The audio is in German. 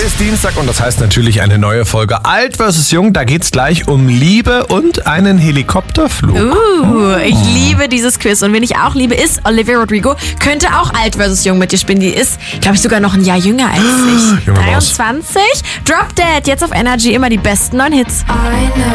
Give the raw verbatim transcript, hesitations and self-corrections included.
ist Dienstag und das heißt natürlich eine neue Folge Alt versus Jung. Da geht's gleich um Liebe und einen Helikopterflug. Uh, ich liebe dieses Quiz. Und wen ich auch liebe, ist Olivia Rodrigo. Könnte auch Alt versus Jung mit dir spielen. Die ist, glaube ich, sogar noch ein Jahr jünger als ich. Junge Maus. dreiundzwanzig. Drop Dead, jetzt auf Energy, immer die besten neuen Hits.